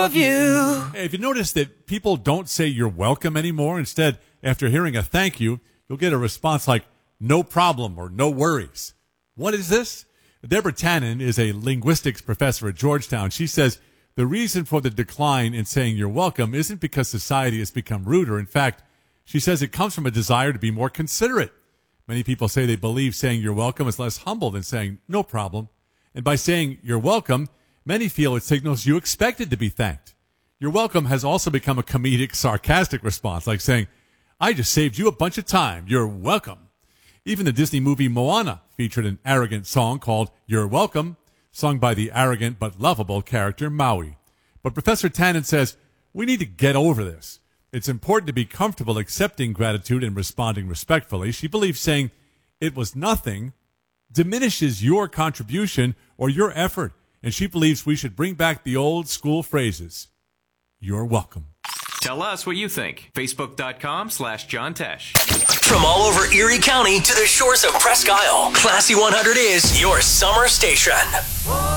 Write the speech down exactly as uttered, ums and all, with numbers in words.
of you. Hey, have you noticed that people don't say you're welcome anymore? Instead, after hearing a thank you, you'll get a response like, no problem or no worries. What is this? Deborah Tannen is a linguistics professor at Georgetown. She says the reason for the decline in saying you're welcome isn't because society has become ruder. In fact, she says it comes from a desire to be more considerate. Many people say they believe saying you're welcome is less humble than saying no problem. And by saying you're welcome, many feel it signals you expected to be thanked. You're welcome has also become a comedic, sarcastic response, like saying, I just saved you a bunch of time. You're welcome. Even the Disney movie Moana featured an arrogant song called You're Welcome, sung by the arrogant but lovable character Maui. But Professor Tannen says, we need to get over this. It's important to be comfortable accepting gratitude and responding respectfully. She believes saying it was nothing diminishes your contribution or your effort, and she believes we should bring back the old school phrases. You're welcome. Tell us what you think. Facebook.com slash John Tesh. From all over Erie County to the shores of Presque Isle, Classy one hundred is your summer station.